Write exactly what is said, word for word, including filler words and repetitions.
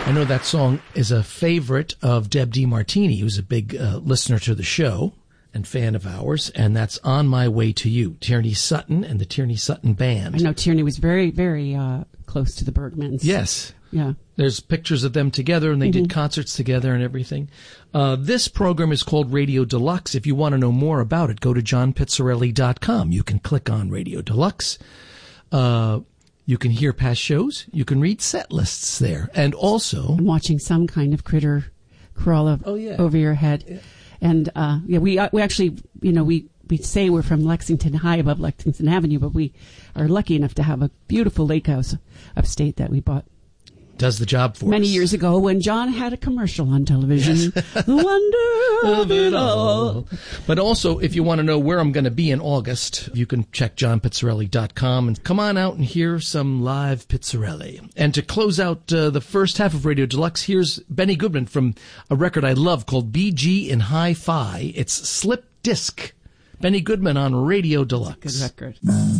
I know that song is a favorite of Deb DiMartini, who's a big uh, listener to the show and fan of ours, and that's On My Way to You, Tierney Sutton and the Tierney Sutton Band. I know Tierney was very, very uh, close to the Bergmans. Yes. Yeah. There's pictures of them together, and they mm-hmm. did concerts together and everything. Uh, this program is called Radio Deluxe. If you want to know more about it, go to john pizzarelli dot com. You can click on Radio Deluxe. Uh, you can hear past shows. You can read set lists there. And also... I'm watching some kind of critter crawl up oh, yeah. over your head. Yeah. And, uh, yeah, we, uh, we actually, you know, we, we say we're from Lexington, high above Lexington Avenue, but we are lucky enough to have a beautiful lake house upstate that we bought. Does the job for Many us. years ago when John had a commercial on television. Yes. The wonder of it all. But also, if you want to know where I'm going to be in August, you can check john pizzarelli dot com and come on out and hear some live Pizzarelli. And to close out uh, the first half of Radio Deluxe, here's Benny Goodman from a record I love called B G in Hi-Fi. It's Slip Disc. Benny Goodman on Radio Deluxe. Good record.